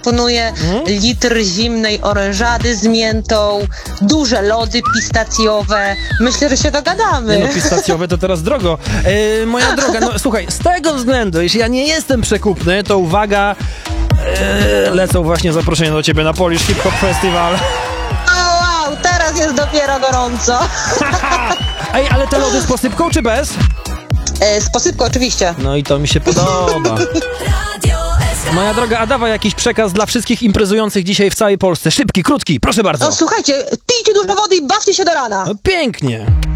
proponuję litr zimnej orężady z miętą, duże lody pistacjowe. Myślę, że się dogadamy. Nie no, pistacjowe to teraz drogo. Moja droga, no słuchaj, z tego względu, jeśli ja nie jestem przekupny, to uwaga, lecą właśnie zaproszenia do ciebie na Polish Hip Hop Festival. Wow, teraz jest dopiero gorąco. Ej, ale te lody z posypką czy bez? Z posypką oczywiście. No i to mi się podoba. Moja droga, a dawaj jakiś przekaz dla wszystkich imprezujących dzisiaj w całej Polsce. Szybki, krótki, proszę bardzo. No słuchajcie, pijcie dużo wody i bawcie się do rana. No, pięknie.